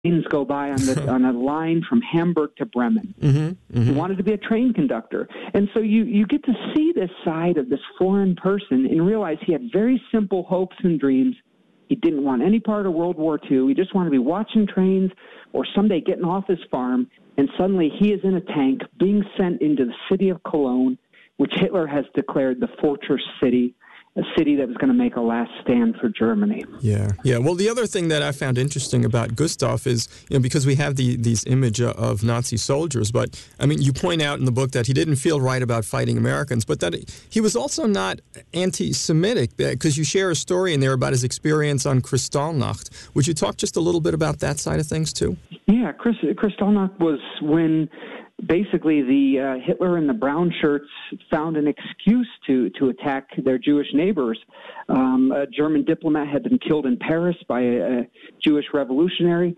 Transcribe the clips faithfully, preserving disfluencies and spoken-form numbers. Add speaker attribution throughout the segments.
Speaker 1: trains go by on the on a line from Hamburg to Bremen.
Speaker 2: Mm-hmm, mm-hmm.
Speaker 1: He wanted to be a train conductor. And so you, you get to see this side of this foreign person and realize he had very simple hopes and dreams. He didn't want any part of World War Two. He just wanted to be watching trains or someday getting off his farm. And suddenly he is in a tank being sent into the city of Cologne, which Hitler has declared the fortress city, a city that was going to make a last stand for Germany.
Speaker 2: Yeah, yeah. Well, the other thing that I found interesting about Gustav is, you know, because we have the these image of Nazi soldiers, but I mean, you point out in the book that he didn't feel right about fighting Americans, but that he was also not anti-Semitic, because you share a story in there about his experience on Kristallnacht. Would you talk just a little bit about that side of things too?
Speaker 1: Yeah, Chris, Kristallnacht was when basically the uh, Hitler and the brown shirts found an excuse to, to attack their Jewish neighbors. Um, a German diplomat had been killed in Paris by a, a Jewish revolutionary,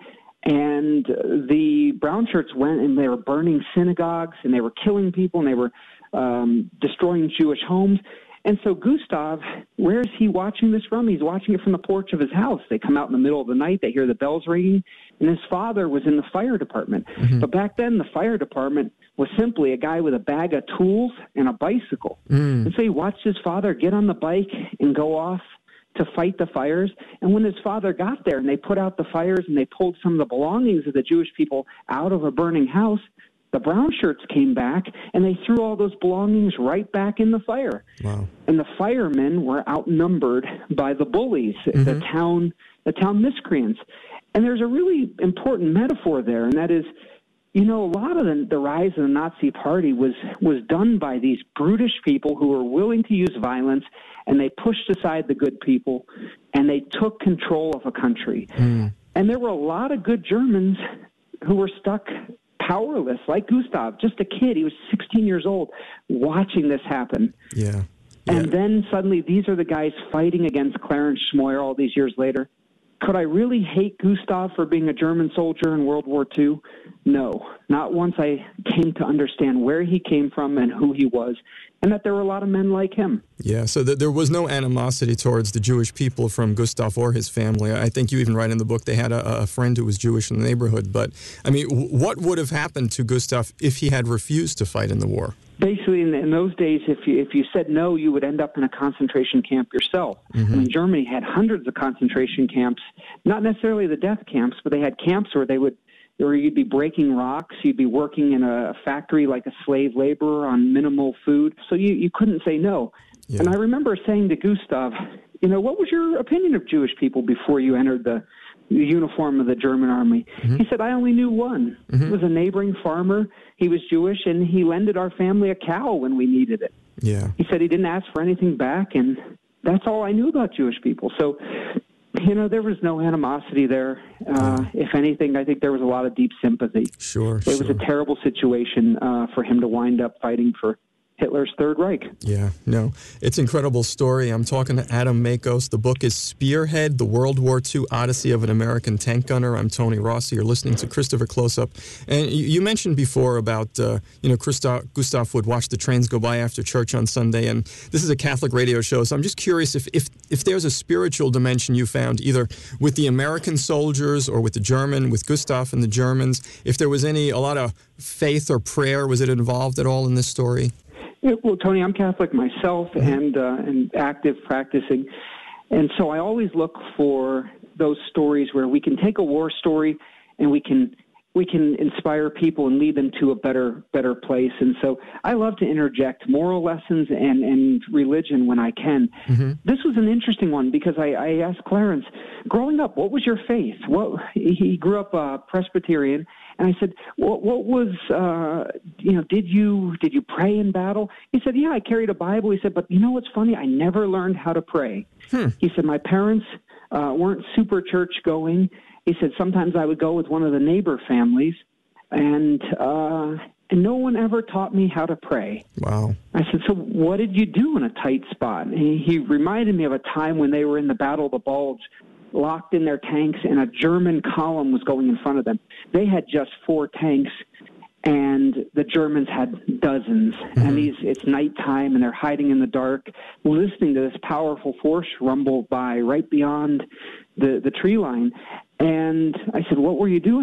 Speaker 1: and the brown shirts went and they were burning synagogues and they were killing people and they were um, destroying Jewish homes. And so Gustav, where is he watching this from? He's watching it from the porch of his house. They come out in the middle of the night, they hear the bells ringing, and his father was in the fire department. Mm-hmm. But back then, the fire department was simply a guy with a bag of tools and a bicycle. Mm. And so he watched his father get on the bike and go off to fight the fires. And when his father got there and they put out the fires and they pulled some of the belongings of the Jewish people out of a burning house, the brown shirts came back, and they threw all those belongings right back in the fire.
Speaker 2: Wow.
Speaker 1: And the firemen were outnumbered by the bullies, mm-hmm. the town the town miscreants. And there's a really important metaphor there, and that is, you know, a lot of the, the rise of the Nazi Party was, was done by these brutish people who were willing to use violence, and they pushed aside the good people, and they took control of a country. Mm. And there were a lot of good Germans who were stuck powerless, like Gustav, just a kid. He was sixteen years old, watching this happen.
Speaker 2: Yeah. yeah.
Speaker 1: And then suddenly these are the guys fighting against Clarence Schmoyer all these years later. Could I really hate Gustav for being a German soldier in World War Two? No, not once I came to understand where he came from and who he was, and that there were a lot of men like him.
Speaker 2: Yeah, so th- there was no animosity towards the Jewish people from Gustav or his family. I think you even write in the book they had a, a friend who was Jewish in the neighborhood. But, I mean, w- what would have happened to Gustav if he had refused to fight in the war?
Speaker 1: Basically, in, in those days, if you, if you said no, you would end up in a concentration camp yourself. Mm-hmm. I mean, Germany had hundreds of concentration camps, not necessarily the death camps, but they had camps where they would, where you'd be breaking rocks, you'd be working in a factory like a slave laborer on minimal food, so you, you couldn't say no. Yeah. And I remember saying to Gustav, you know, what was your opinion of Jewish people before you entered the uniform of the German army? Mm-hmm. He said, I only knew one. Mm-hmm. He was a neighboring farmer. He was Jewish, and he lended our family a cow when we needed it.
Speaker 2: Yeah.
Speaker 1: He said he didn't ask for anything back, and that's all I knew about Jewish people. So, you know, there was no animosity there. Uh, yeah. If anything, I think there was a lot of deep sympathy.
Speaker 2: Sure,
Speaker 1: It
Speaker 2: sure.
Speaker 1: was a terrible situation uh, for him to wind up fighting for Hitler's Third Reich.
Speaker 2: Yeah, no, it's an incredible story. I'm talking to Adam Makos. The book is Spearhead, The World War Two Odyssey of an American Tank Gunner. I'm Tony Rossi. You're listening to Christopher Close-Up. And you, you mentioned before about, uh, you know, Christoph, Gustav would watch the trains go by after church on Sunday. And this is a Catholic radio show, so I'm just curious if, if, if there's a spiritual dimension you found either with the American soldiers or with the German, with Gustav and the Germans, if there was any, a lot of faith or prayer, was it involved at all in this story?
Speaker 1: Yeah, well, Tony, I'm Catholic myself
Speaker 2: Mm-hmm.
Speaker 1: and uh, and active practicing, and so I always look for those stories where we can take a war story and we can we can inspire people and lead them to a better better place. And so I love to interject moral lessons and, and religion when I can. Mm-hmm. This was an interesting one because I, I asked Clarence, growing up, what was your faith? What he grew up uh, Presbyterian. And I said, what, what was, uh, you know, did you did you pray in battle? He said, yeah, I carried a Bible. He said, but you know what's funny? I never learned how to pray. Hmm. He said, my parents uh, weren't super church going. He said, sometimes I would go with one of the neighbor families, and uh, and no one ever taught me how to pray.
Speaker 2: Wow.
Speaker 1: I said, so what did you do in a tight spot? And he, he reminded me of a time when they were in the Battle of the Bulge, locked in their tanks, and a German column was going in front of them. They had just four tanks, and the Germans had dozens. Mm-hmm. And these, it's nighttime, and they're hiding in the dark, listening to this powerful force rumble by right beyond the, the tree line. And I said, what were you doing?